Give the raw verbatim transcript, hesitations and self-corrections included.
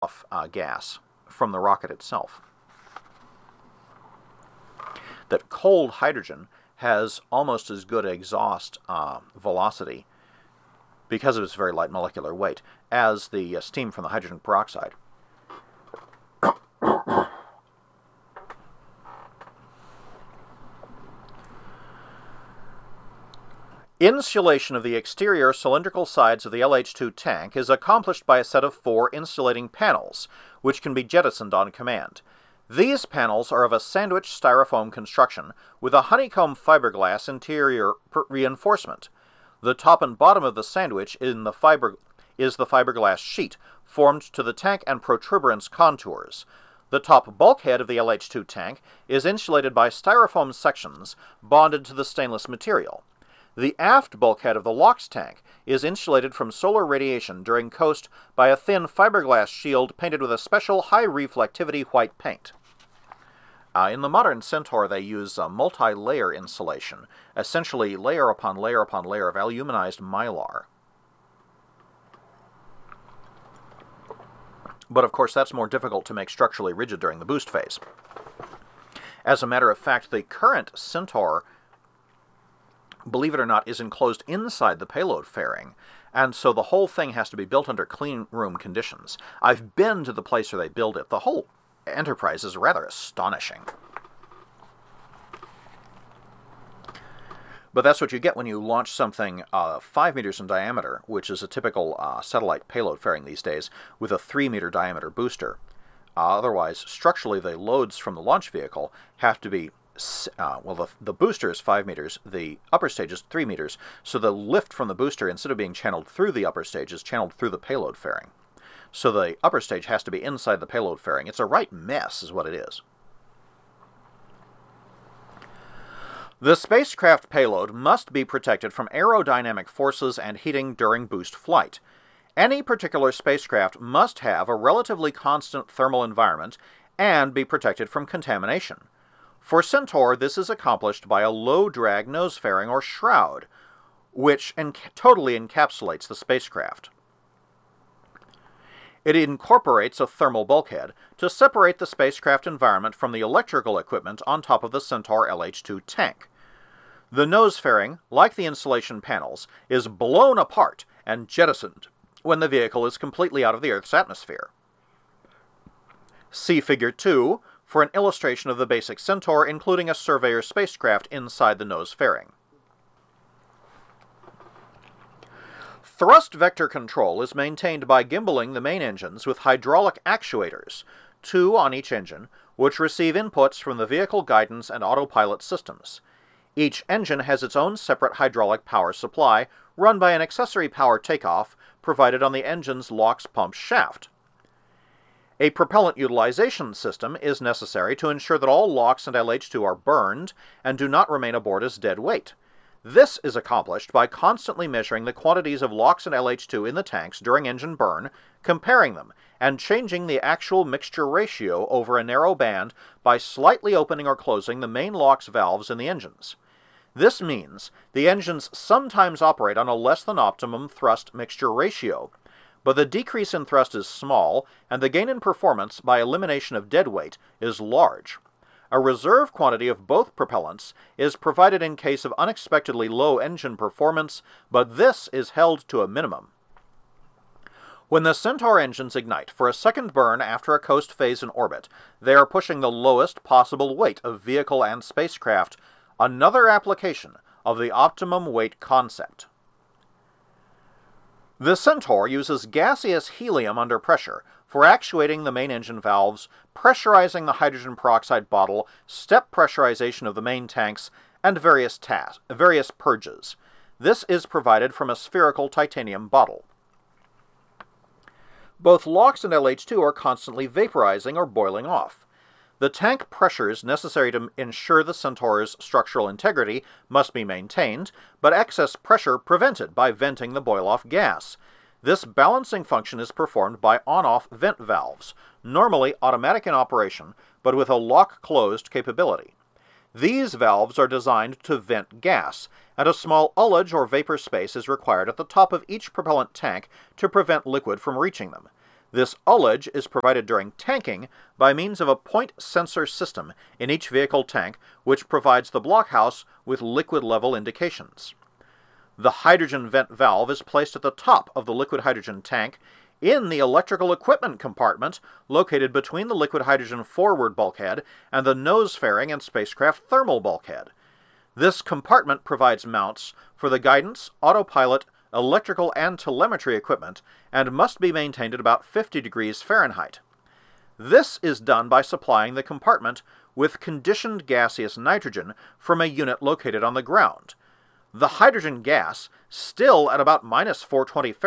off uh, gas from the rocket itself. That cold hydrogen has almost as good exhaust uh, velocity because of its very light molecular weight as the uh, steam from the hydrogen peroxide. Insulation of the exterior cylindrical sides of the L H two tank is accomplished by a set of four insulating panels, which can be jettisoned on command. These panels are of a sandwich styrofoam construction with a honeycomb fiberglass interior reinforcement. The top and bottom of the sandwich in the fiber is the fiberglass sheet formed to the tank and protuberance contours. The top bulkhead of the L H two tank is insulated by styrofoam sections bonded to the stainless material. The aft bulkhead of the LOX tank is insulated from solar radiation during coast by a thin fiberglass shield painted with a special high reflectivity white paint. Uh, in the modern Centaur, they use uh, multi-layer insulation, essentially layer upon layer upon layer of aluminized mylar. But of course, that's more difficult to make structurally rigid during the boost phase. As a matter of fact, the current Centaur, believe it or not, is enclosed inside the payload fairing, and so the whole thing has to be built under clean room conditions. I've been to the place where they build it. The whole enterprise is rather astonishing. But that's what you get when you launch something uh, five meters in diameter, which is a typical uh, satellite payload fairing these days, with a three meter diameter booster. Uh, otherwise, structurally, the loads from the launch vehicle have to be Uh, well, the, the booster is five meters, the upper stage is three meters, so the lift from the booster, instead of being channeled through the upper stage, is channeled through the payload fairing. So the upper stage has to be inside the payload fairing. It's a right mess, is what it is. The spacecraft payload must be protected from aerodynamic forces and heating during boost flight. Any particular spacecraft must have a relatively constant thermal environment and be protected from contamination. For Centaur, this is accomplished by a low-drag nose fairing or shroud, which enc- totally encapsulates the spacecraft. It incorporates a thermal bulkhead to separate the spacecraft environment from the electrical equipment on top of the Centaur L H two tank. The nose fairing, like the insulation panels, is blown apart and jettisoned when the vehicle is completely out of the Earth's atmosphere. See Figure two for an illustration of the basic Centaur, including a surveyor spacecraft inside the nose fairing. Thrust vector control is maintained by gimbaling the main engines with hydraulic actuators, two on each engine, which receive inputs from the vehicle guidance and autopilot systems. Each engine has its own separate hydraulic power supply, run by an accessory power takeoff provided on the engine's LOX pump shaft. A propellant utilization system is necessary to ensure that all LOX and L H two are burned and do not remain aboard as dead weight. This is accomplished by constantly measuring the quantities of LOX and L H two in the tanks during engine burn, comparing them, and changing the actual mixture ratio over a narrow band by slightly opening or closing the main LOX valves in the engines. This means the engines sometimes operate on a less than optimum thrust mixture ratio, but the decrease in thrust is small, and the gain in performance by elimination of dead weight is large. A reserve quantity of both propellants is provided in case of unexpectedly low engine performance, but this is held to a minimum. When the Centaur engines ignite for a second burn after a coast phase in orbit, they are pushing the lowest possible weight of vehicle and spacecraft, another application of the optimum weight concept. The Centaur uses gaseous helium under pressure for actuating the main engine valves, pressurizing the hydrogen peroxide bottle, step pressurization of the main tanks, and various, tas- various purges. This is provided from a spherical titanium bottle. Both LOX and L H two are constantly vaporizing or boiling off. The tank pressures necessary to ensure the Centaur's structural integrity must be maintained, but excess pressure prevented by venting the boil-off gas. This balancing function is performed by on-off vent valves, normally automatic in operation, but with a lock-closed capability. These valves are designed to vent gas, and a small ullage or vapor space is required at the top of each propellant tank to prevent liquid from reaching them. This ullage is provided during tanking by means of a point sensor system in each vehicle tank, which provides the blockhouse with liquid level indications. The hydrogen vent valve is placed at the top of the liquid hydrogen tank in the electrical equipment compartment located between the liquid hydrogen forward bulkhead and the nose fairing and spacecraft thermal bulkhead. This compartment provides mounts for the guidance, autopilot, electrical, and telemetry equipment, and must be maintained at about fifty degrees Fahrenheit. This is done by supplying the compartment with conditioned gaseous nitrogen from a unit located on the ground. The hydrogen gas, still at about minus four hundred twenty